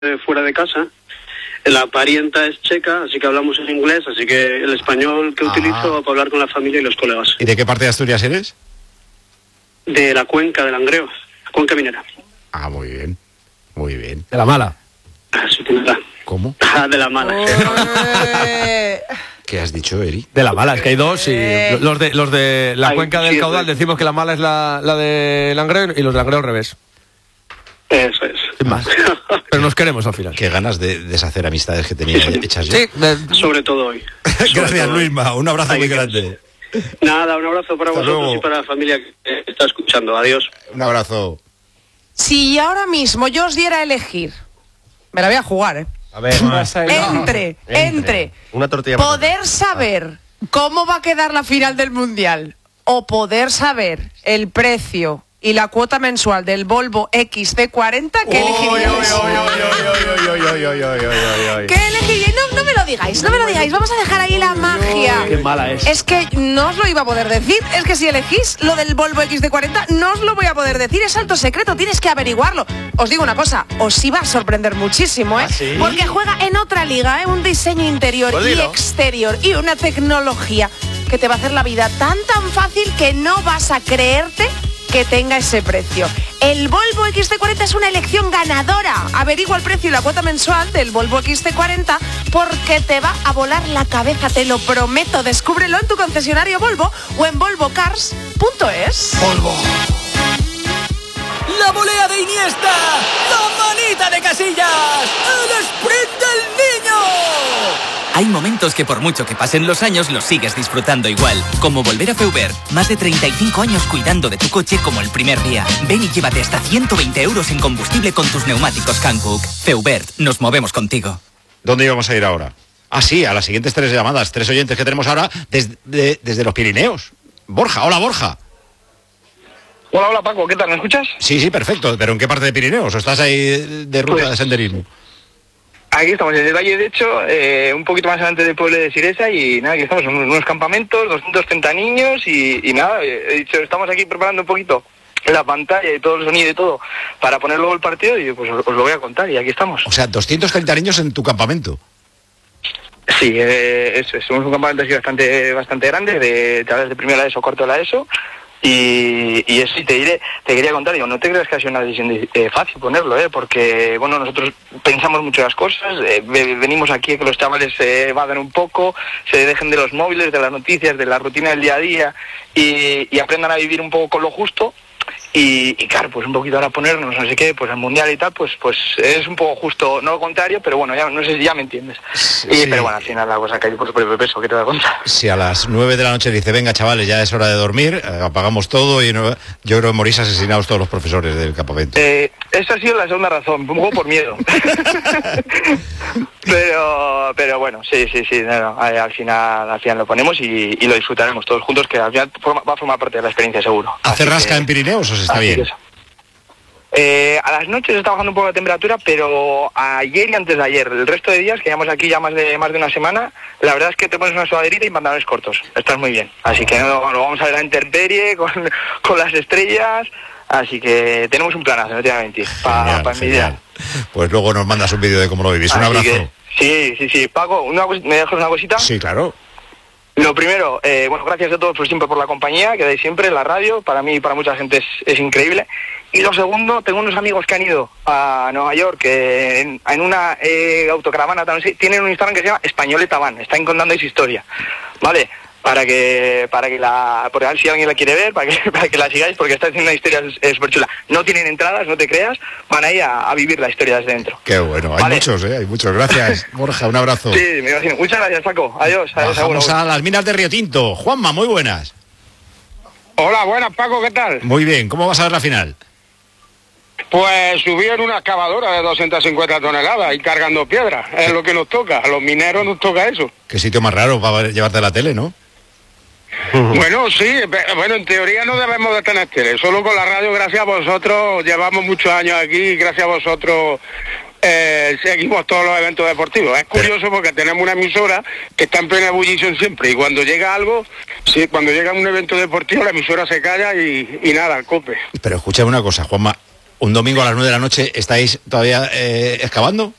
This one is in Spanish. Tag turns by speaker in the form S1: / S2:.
S1: fuera de casa. La parienta es checa, así que hablamos en inglés, así que el español que utilizo para hablar con la familia y los colegas.
S2: ¿Y de qué parte de Asturias eres?
S1: De la cuenca de Langreo, cuenca minera.
S2: Ah, muy bien, muy bien.
S3: De la mala.
S1: Así que nada.
S2: ¿Cómo?
S1: De la mala.
S2: ¿Qué has dicho, Eri?
S3: De la mala, es que hay dos y los de la cuenca del caudal decimos que la mala es la de Langreo y los de Langreo al revés.
S1: Eso es.
S3: Sin más. Pero nos queremos al final.
S2: Qué ganas de deshacer amistades que tenía hechas yo.
S3: Sí,
S1: sobre todo hoy.
S2: Gracias, Luisma. Un abrazo muy grande.
S1: Nada, un abrazo para
S2: Hasta
S1: vosotros
S2: luego.
S1: y para la familia que está escuchando. Adiós.
S2: Un abrazo.
S4: Si ahora mismo yo os diera a elegir, me la voy a jugar, ¿eh?
S3: A ver,
S4: Entre
S3: una tortilla.
S4: poder saber cómo va a quedar la final del Mundial o poder saber el precio y la cuota mensual del Volvo XC40, ¿qué elegiríais? ¿Qué elegiríais? No me lo digáis, no me lo digáis. Vamos a dejar ahí la magia.
S3: Qué mala es.
S4: Es que no os lo iba a poder decir. Es que si elegís lo del Volvo XC40, no os lo voy a poder decir. Es alto secreto, tienes que averiguarlo. Os digo una cosa, os iba a sorprender muchísimo, ¿eh?
S3: ¿Ah, sí?
S4: Porque juega en otra liga, ¿eh? Un diseño interior
S3: Pues
S4: y
S3: dilo.
S4: exterior y una tecnología que te va a hacer la vida tan fácil que no vas a creerte que tenga ese precio. El Volvo XC40 es una elección ganadora. Averigua el precio y la cuota mensual del Volvo XC40 porque te va a volar la cabeza, te lo prometo. Descúbrelo en tu concesionario Volvo o en volvocars.es.
S3: Polvo.
S5: La volea de Iniesta, la manita de Casillas, el sprint del niño. Hay momentos que por mucho que pasen los años los sigues disfrutando igual, como volver a Feubert. Más de 35 años cuidando de tu coche como el primer día. Ven y llévate hasta 120 euros en combustible con tus neumáticos Hankook. Feubert, nos movemos contigo.
S2: ¿Dónde íbamos a ir ahora? Ah, sí, a las siguientes 3 llamadas, 3 oyentes que tenemos ahora desde los Pirineos. Borja, hola Borja.
S6: Hola Paco, ¿qué tal? ¿Me escuchas?
S2: Sí, perfecto, pero ¿en qué parte de Pirineos? ¿O estás ahí de ruta de senderismo?
S6: Aquí estamos en el Valle, de hecho, un poquito más adelante del pueblo de Siresa y nada, aquí estamos en unos campamentos, 230 niños y nada, he dicho, estamos aquí preparando un poquito la pantalla y todo el sonido y todo para poner luego el partido y pues os lo voy a contar y aquí estamos.
S2: O sea, 230 niños en tu campamento.
S6: Sí, eso es, somos un campamento así bastante grande, de chavales de primera ESO, cuarto de la ESO. Y eso sí, te quería contar, digo, no te creas que ha sido una decisión fácil ponerlo, porque, bueno, nosotros pensamos mucho las cosas, venimos aquí a que los chavales se evadan un poco, se dejen de los móviles, de las noticias, de la rutina del día a día y aprendan a vivir un poco con lo justo. Y claro, pues un poquito ahora ponernos, no sé qué, pues el mundial y tal, pues es un poco justo, no lo contrario, pero bueno, ya no sé si ya me entiendes.
S2: Sí.
S6: Pero bueno, al final la cosa cae por su propio peso, ¿qué te voy a contar?
S2: Si a las 9 de la noche dice, venga chavales, ya es hora de dormir, apagamos todo y yo creo que morís asesinados todos los profesores del campamento.
S6: Esa ha sido la segunda razón, un poco por miedo. pero bueno, sí, no, al final lo ponemos y lo disfrutaremos todos juntos, que al final va a formar parte de la experiencia seguro.
S2: ¿Hace rasca en Pirineos o se está bien?
S6: A las noches está bajando un poco la temperatura, pero ayer y antes de ayer, el resto de días, que llevamos aquí ya más de una semana, la verdad es que te pones una sudaderita y pantalones cortos. Estás muy bien. Así que lo vamos a ver a la intemperie, con las estrellas. Así que tenemos un planazo, no te voy a mentir, para envidiar.
S2: Pues luego nos mandas un vídeo de cómo lo vivís. Un abrazo.
S6: Sí. Paco, ¿me dejas una cosita?
S2: Sí, claro.
S6: Lo primero, bueno, gracias a todos siempre por la compañía que dais siempre, la radio, para mí y para mucha gente es increíble. Y lo segundo, tengo unos amigos que han ido a Nueva York en una autocaravana, tienen un Instagram que se llama Españoleta Van, están contando esa historia, ¿vale? Para que por si alguien la quiere ver, para que la sigáis, porque está haciendo una historia súper chula. No tienen entradas, no te creas, van ahí a vivir la historia desde dentro.
S2: Qué bueno, hay muchos. Gracias, Borja, un abrazo.
S6: Sí, me imagino. Muchas gracias, Paco. Adiós.
S2: Vamos a las minas de Río Tinto. Juanma, muy buenas.
S7: Hola, buenas, Paco, ¿qué tal?
S2: Muy bien, ¿cómo vas a ver la final?
S7: Pues subí en una excavadora de 250 toneladas y cargando piedras, es lo que nos toca, a los mineros nos toca eso.
S2: Qué sitio más raro para llevarte a la tele, ¿no?
S7: Bueno, sí, en teoría no debemos de tener tele, solo con la radio, gracias a vosotros, llevamos muchos años aquí y gracias a vosotros seguimos todos los eventos deportivos. Es curioso porque tenemos una emisora que está en plena ebullición siempre y cuando llega algo, cuando llega un evento deportivo la emisora se calla y nada, cope.
S2: Pero escucha una cosa, Juanma, Un domingo a las 9 de la noche, ¿estáis todavía excavando?